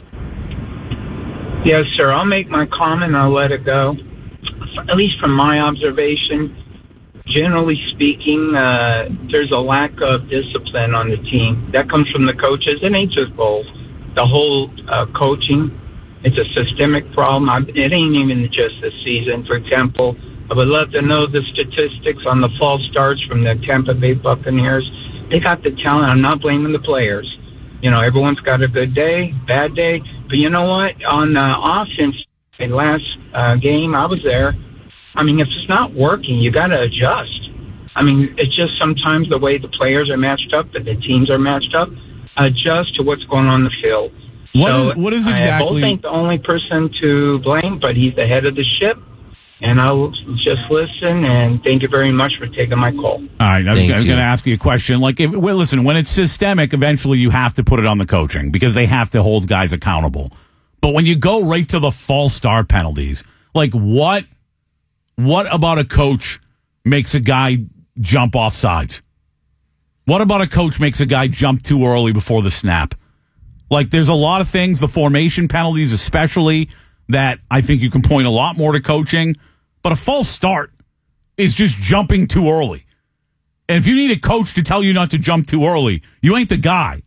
Yes, sir. I'll make my comment. I'll let it go. At least from my observation, generally speaking, uh, there's a lack of discipline on the team. That comes from the coaches. It ain't just Bowles. The whole uh, coaching, it's a systemic problem. I, it ain't even just this season. For example, I would love to know the statistics on the false starts from the Tampa Bay Buccaneers. They got the talent. I'm not blaming the players. You know, everyone's got a good day, bad day. But you know what? On uh, offense, the last uh, game I was there, I mean, if it's not working, you got to adjust. I mean, it's just sometimes the way the players are matched up and the teams are matched up, adjust to what's going on in the field. What so is, what is I exactly... Both ain't the only person to blame, but he's the head of the ship. And I'll just listen, and thank you very much for taking my call. All right, I was, was going to ask you a question. Like, if, well, listen, when it's systemic, eventually you have to put it on the coaching because they have to hold guys accountable. But when you go right to the false start penalties, like what, what about a coach makes a guy jump off sides? What about a coach makes a guy jump too early before the snap? Like, there's a lot of things, the formation penalties especially, that I think you can point a lot more to coaching. But a false start is just jumping too early. And if you need a coach to tell you not to jump too early, you ain't the guy.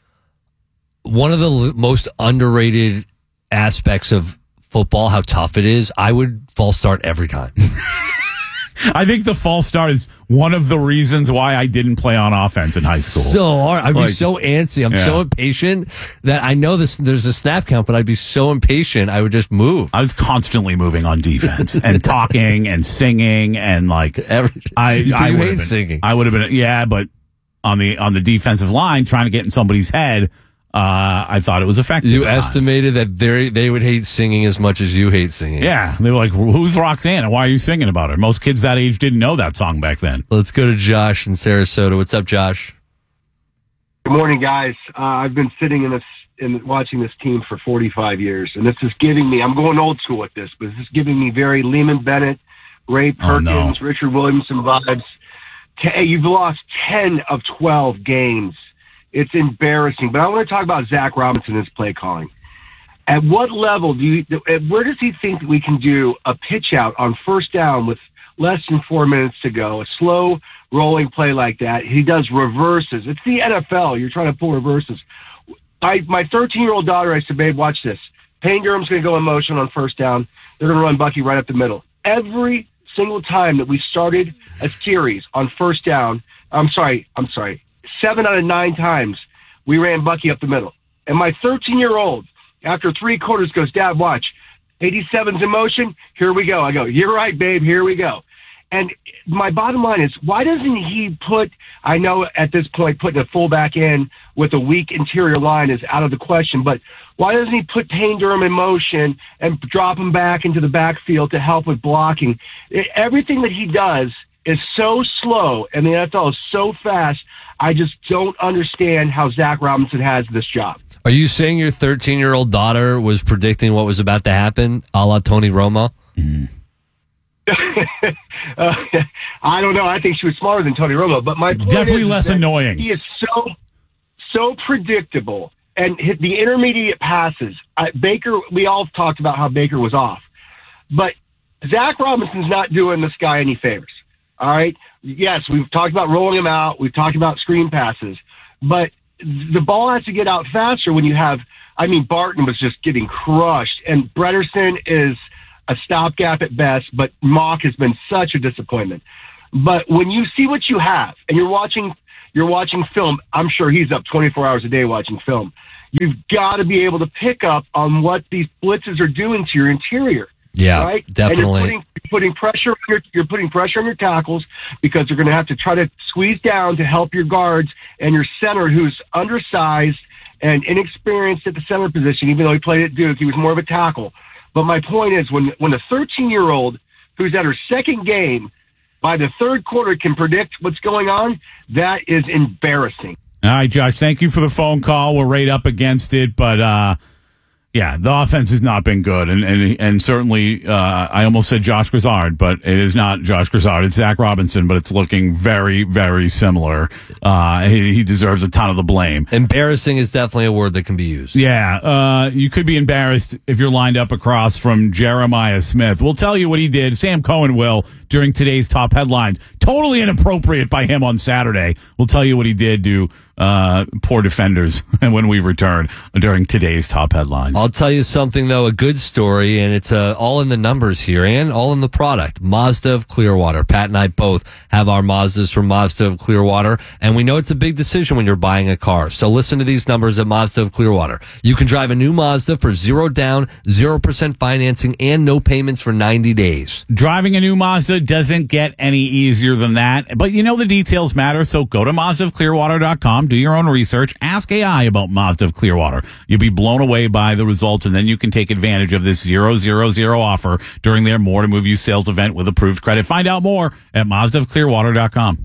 One of the l- most underrated aspects of football, how tough it is, I would false start every time. I think the false start is one of the reasons why I didn't play on offense in high school. So hard. I'd Like, be so antsy. I'm yeah. so impatient that I know this. There's a snap count, but I'd be so impatient. I would just move. I was constantly moving on defense and talking and singing and like Every, I, you I hate would have been singing. I would have been yeah, but on the on the defensive line trying to get in somebody's head, uh, I thought it was effective. You at times. estimated that they they would hate singing as much as you hate singing. Yeah, they were like, "Who's Roxanne? And why are you singing about her?" Most kids that age didn't know that song back then. Let's go to Josh in Sarasota. What's up, Josh? Good morning, guys. Uh, I've been sitting in this in watching this team for forty-five years, and this is giving me. I'm going old school with this, but this is giving me very Lehman Bennett, Ray Perkins, Oh, no. Richard Williamson vibes. T- you've lost ten of twelve games. It's embarrassing. But I want to talk about Zach Robinson and his play calling. At what level do you? Where does he think that we can do a pitch out on first down with less than four minutes to go? A slow rolling play like that. He does reverses. It's the N F L. You're trying to pull reverses. I, my thirteen-year-old daughter, I said, babe, watch this. Payne Durham's going to go in motion on first down. They're going to run Bucky right up the middle. Every single time that we started a series on first down, I'm sorry, I'm sorry, seven out of nine times we ran Bucky up the middle. And my thirteen-year-old, after three quarters, goes, Dad, watch. eighty-seven's in motion. Here we go. I go, you're right, babe. Here we go. And my bottom line is, why doesn't he put, I know at this point putting a fullback in with a weak interior line is out of the question, but why doesn't he put Payne Durham in motion and drop him back into the backfield to help with blocking? It, everything that he does is so slow, and the N F L is so fast, I just don't understand how Zach Robinson has this job. Are you saying your thirteen-year-old daughter was predicting what was about to happen, a la Tony Romo? Uh, I don't know. I think she was smarter than Tony Romo. But my point Definitely is less that annoying. He is so so predictable, and hit the intermediate passes. Uh, Baker, we all talked about how Baker was off, but Zach Robinson's not doing this guy any favors. All right. Yes, we've talked about rolling him out. We've talked about screen passes, but the ball has to get out faster when you have. I mean, Barton was just getting crushed, and Bretterson is a stopgap at best, but Mock has been such a disappointment. But when you see what you have, and you're watching, you're watching film, I'm sure he's up twenty-four hours a day watching film. You've got to be able to pick up on what these blitzes are doing to your interior. Yeah, right? definitely. And you're putting, putting pressure on your, you're putting pressure on your tackles because you're going to have to try to squeeze down to help your guards and your center, who's undersized and inexperienced at the center position. Even though he played at Duke, he was more of a tackle. But my point is, when when a thirteen-year-old who's at her second game by the third quarter can predict what's going on, that is embarrassing. All right, Josh, thank you for the phone call. We're right up against it, but uh, yeah, the offense has not been good. And and, and certainly, uh, I almost said Josh Grizzard, but it is not Josh Grizzard. It's Zach Robinson, but it's looking very, very similar. Uh, he, he deserves a ton of the blame. Embarrassing is definitely a word that can be used. Yeah, uh, you could be embarrassed if you're lined up across from Jeremiah Smith. We'll tell you what he did. Sam Cohen will during today's top headlines. Totally inappropriate by him on Saturday. We'll tell you what he did to uh, poor defenders when we return during today's top headlines. I'll tell you something, though, a good story, and it's uh, all in the numbers here and all in the product. Mazda of Clearwater. Pat and I both have our Mazdas from Mazda of Clearwater, and we know it's a big decision when you're buying a car. So listen to these numbers at Mazda of Clearwater. You can drive a new Mazda for zero down, zero percent financing, and no payments for ninety days. Driving a new Mazda doesn't get any easier than that, but you know the details matter, so go to Mazda of Clearwater dot com, do your own research, ask A I about Mazda of Clearwater. You'll be blown away by the results, and then you can take advantage of this zero zero zero offer during their More to Move You sales event with approved credit. Find out more at Mazda of Clearwater dot com.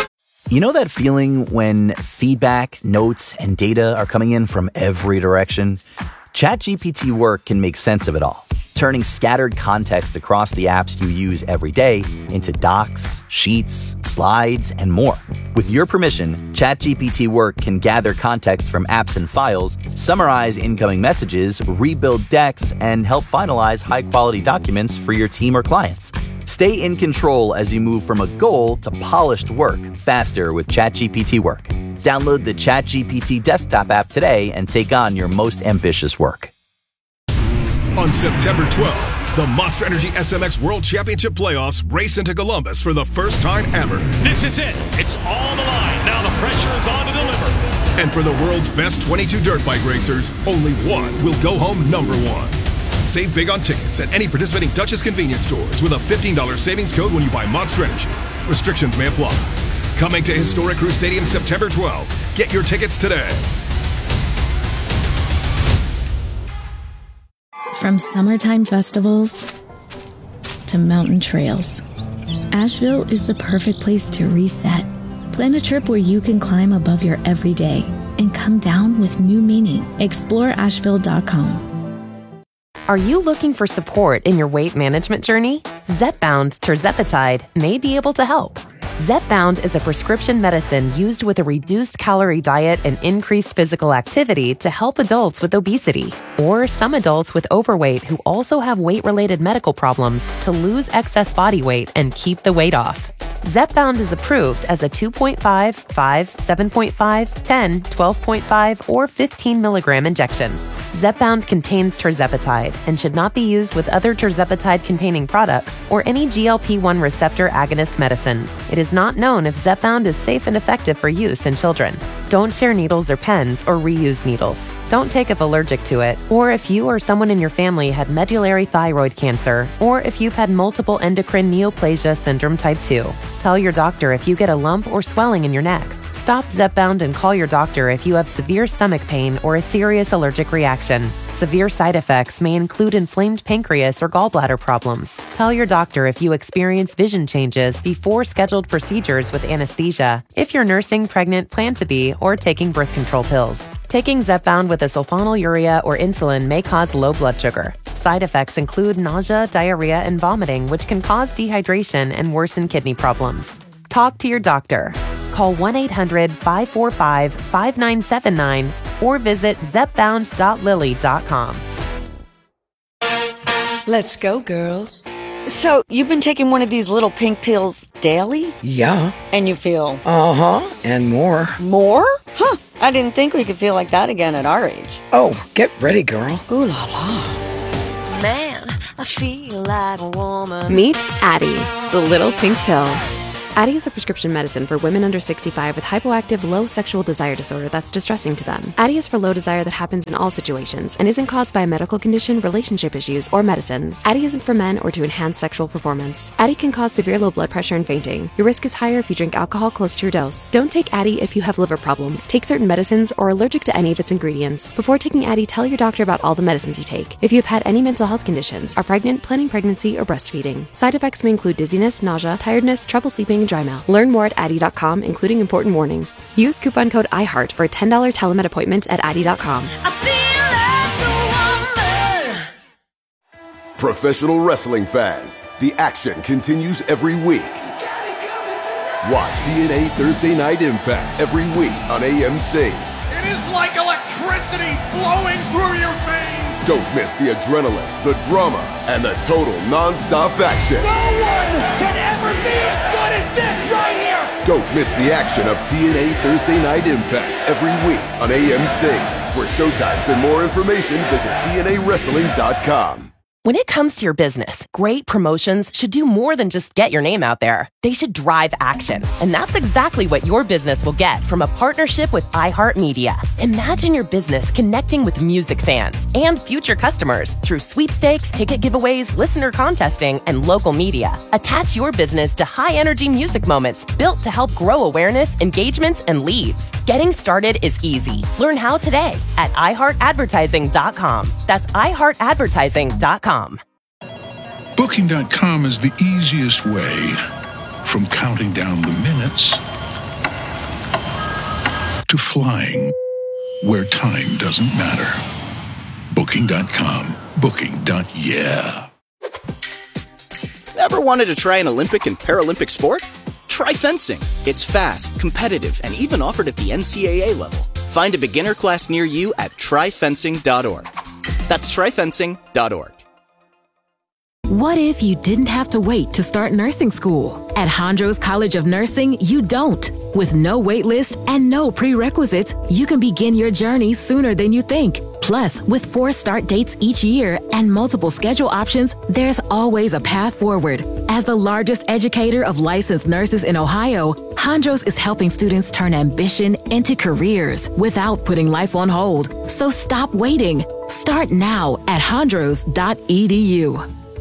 You know that feeling when feedback, notes, and data are coming in from every direction? ChatGPT Work can make sense of it all, turning scattered context across the apps you use every day into docs, sheets, slides, and more. With your permission, ChatGPT Work can gather context from apps and files, summarize incoming messages, rebuild decks, and help finalize high-quality documents for your team or clients. Stay in control as you move from a goal to polished work faster with ChatGPT Work. Download the ChatGPT desktop app today and take on your most ambitious work. On September twelfth, the Monster Energy S M X World Championship Playoffs race into Columbus for the first time ever. This is it. It's all the line. Now the pressure is on to deliver. And for the world's best twenty-two dirt bike racers, only one will go home number one. Save big on tickets at any participating Duchess convenience stores with a fifteen dollars savings code when you buy Monster Energy. Restrictions may apply. Coming to Historic Crew Stadium September twelfth. Get your tickets today. From summertime festivals to mountain trails, Asheville is the perfect place to reset. Plan a trip where you can climb above your everyday and come down with new meaning. explore asheville dot com. Are you looking for support in your weight management journey? Zepbound tirzepatide may be able to help. Zepbound is a prescription medicine used with a reduced calorie diet and increased physical activity to help adults with obesity or some adults with overweight who also have weight-related medical problems to lose excess body weight and keep the weight off. Zepbound is approved as a two point five, five, seven point five, ten, twelve point five, or fifteen milligram injection. Zepbound contains tirzepatide and should not be used with other tirzepatide-containing products or any G L P one receptor agonist medicines. It is not known if Zepbound is safe and effective for use in children. Don't share needles or pens or reuse needles. Don't take if allergic to it, or if you or someone in your family had medullary thyroid cancer, or if you've had multiple endocrine neoplasia syndrome type two. Tell your doctor if you get a lump or swelling in your neck. Stop Zepbound and call your doctor if you have severe stomach pain or a serious allergic reaction. Severe side effects may include inflamed pancreas or gallbladder problems. Tell your doctor if you experience vision changes before scheduled procedures with anesthesia, if you're nursing, pregnant, plan to be, or taking birth control pills. Taking Zepbound with a sulfonylurea or insulin may cause low blood sugar. Side effects include nausea, diarrhea, and vomiting, which can cause dehydration and worsen kidney problems. Talk to your doctor. Call one eight hundred five four five five nine seven nine or visit zepbound dot lilly dot com. Let's go, girls. So, you've been taking one of these little pink pills daily? Yeah. And you feel? Uh-huh. And more. More? Huh. I didn't think we could feel like that again at our age. Oh, get ready, girl. Ooh la la. Man, I feel like a woman. Meet Addie, the little pink pill. Addie is a prescription medicine for women under sixty-five with hypoactive low sexual desire disorder that's distressing to them. Addie is for low desire that happens in all situations and isn't caused by a medical condition, relationship issues, or medicines. Addie isn't for men or to enhance sexual performance. Addie can cause severe low blood pressure and fainting. Your risk is higher if you drink alcohol close to your dose. Don't take Addie if you have liver problems, take certain medicines, or are allergic to any of its ingredients. Before taking Addie, tell your doctor about all the medicines you take. If you have had any mental health conditions, are pregnant, planning pregnancy, or breastfeeding. Side effects may include dizziness, nausea, tiredness, trouble sleeping, and dry mouth. Learn more at Addie dot com, including important warnings. Use coupon code iHeart for a ten dollars telemed appointment at Addie dot com. Professional wrestling fans, the action continues every week. Watch T N A Thursday Night Impact every week on A M C. It is like electricity flowing through your veins. Don't miss the adrenaline, the drama, and the total non-stop action. No one can ever be as good as this right here. Don't miss the action of T N A Thursday Night Impact every week on A M C. For showtimes and more information, visit T N A wrestling dot com. When it comes to your business, great promotions should do more than just get your name out there. They should drive action. And that's exactly what your business will get from a partnership with iHeartMedia. Imagine your business connecting with music fans and future customers through sweepstakes, ticket giveaways, listener contesting, and local media. Attach your business to high-energy music moments built to help grow awareness, engagements, and leads. Getting started is easy. Learn how today at i heart advertising dot com. That's i heart advertising dot com. Booking dot com is the easiest way from counting down the minutes to flying where time doesn't matter. Booking dot com. Booking. Yeah. Ever wanted to try an Olympic and Paralympic sport? Try fencing. It's fast, competitive, and even offered at the N C A A level. Find a beginner class near you at try fencing dot org. That's try fencing dot org. What if you didn't have to wait to start nursing school? At Hondros College of Nursing, you don't. With no wait list and no prerequisites, you can begin your journey sooner than you think. Plus, with four start dates each year and multiple schedule options, there's always a path forward. As the largest educator of licensed nurses in Ohio, Hondros is helping students turn ambition into careers without putting life on hold. So stop waiting. Start now at hondros dot e d u.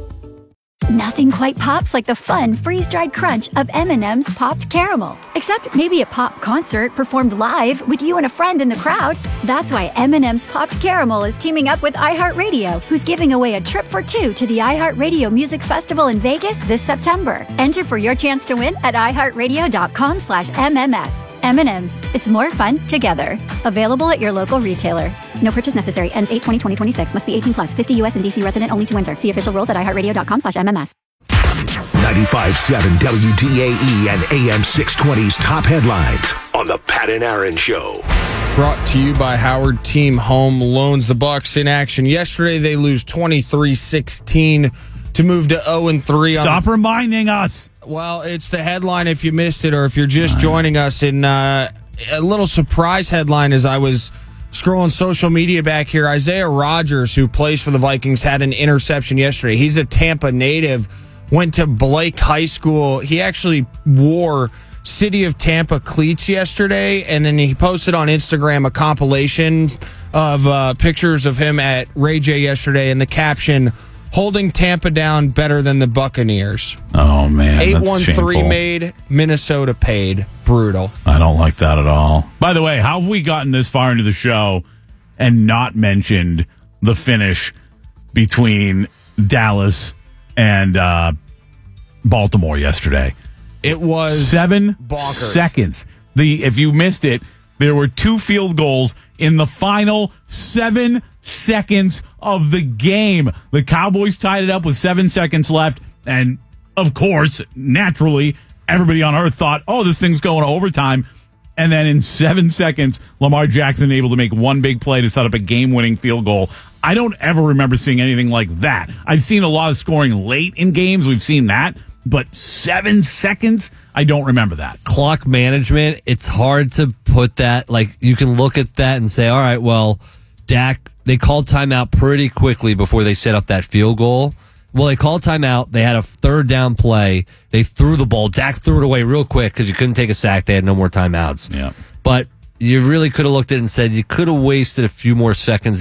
Nothing quite pops like the fun, freeze-dried crunch of M and M's Popped Caramel. Except maybe a pop concert performed live with you and a friend in the crowd. That's why M and M's Popped Caramel is teaming up with iHeartRadio, who's giving away a trip for two to the iHeartRadio Music Festival in Vegas this September. Enter for your chance to win at i heart radio dot com slash M M S. M and M's. It's more fun together. Available at your local retailer. No purchase necessary. Ends eight twenty twenty twenty-six. Must be eighteen plus. fifty U S and D C resident only to enter. See official rules at i heart radio dot com slash M M S. ninety-five point seven W D A E and A M six twenty's top headlines on the Pat and Aaron Show. Brought to you by Howard Team Home Loans. The Bucks in action yesterday. They lose twenty-three sixteen to move to oh and three. Stop reminding us. Well, it's the headline if you missed it or if you're just joining us. In uh, a little surprise headline as I was scrolling social media back here, Isaiah Rodgers, who plays for the Vikings, had an interception yesterday. He's a Tampa native, went to Blake High School. He actually wore City of Tampa cleats yesterday, and then he posted on Instagram a compilation of uh, pictures of him at Ray J yesterday, and the caption, "Holding Tampa down better than the Buccaneers." Oh, man. eight that's one three shameful. made, Minnesota paid. Brutal. I don't like that at all. By the way, how have we gotten this far into the show and not mentioned the finish between Dallas and uh, Baltimore yesterday? It was seven bonkers. seconds. The if you missed it, there were two field goals in the final seven seconds of the game. The Cowboys tied it up with seven seconds left, and of course, naturally, everybody on earth thought, oh, this thing's going to overtime. And then in seven seconds, Lamar Jackson able to make one big play to set up a game-winning field goal. I don't ever remember seeing anything like that. I've seen a lot of scoring late in games. We've seen that. But seven seconds, I don't remember that. Clock management, it's hard to put that. Like, you can look at that and say, all right, well, Dak, they called timeout pretty quickly before they set up that field goal. Well, they called timeout. They had a third down play. They threw the ball. Dak threw it away real quick because you couldn't take a sack. They had no more timeouts. Yeah. But you really could have looked at it and said you could have wasted a few more seconds